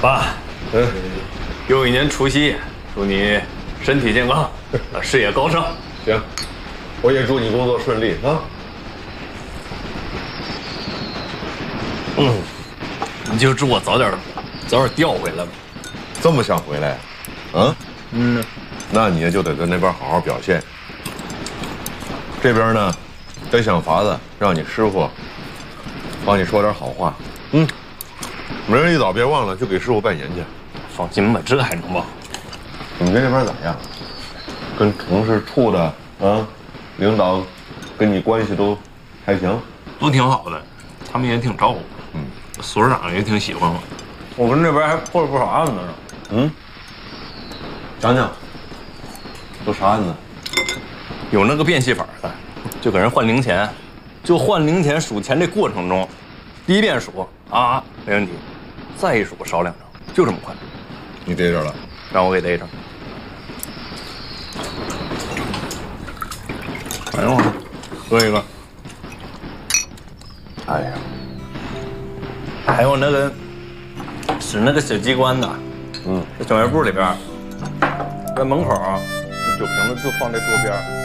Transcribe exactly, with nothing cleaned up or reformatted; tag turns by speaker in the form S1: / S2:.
S1: 爸，嗯，又一年除夕，祝你身体健康，事业高升。
S2: 行，我也祝你工作顺利啊。
S1: 嗯，你就祝我早点早点调回来吧。
S2: 这么想回来？啊？
S1: 嗯，
S2: 那你就得在那边好好表现。这边呢，得想法子让你师傅帮你说点好话。嗯，明儿一早别忘了，就给师傅拜年去。
S1: 放心吧，这还能忘？
S2: 你们这边咋样？跟城市处的啊，领导跟你关系都还行？
S1: 都挺好的，他们也挺照顾。嗯，所长也挺喜欢我。我跟这边还破了不少案子呢。
S2: 嗯，讲讲，都啥案子？
S1: 有那个变戏法的，就给人换零钱，就换零钱数钱这过程中，第一遍数啊没问题，再一数少两张，就这么快。
S2: 你逮着了？
S1: 让我给逮着。哎呦，喝一个。
S2: 哎呀，
S1: 还有那个使那个小机关的，嗯，在小卖部里边，在门口酒瓶子就放在桌边。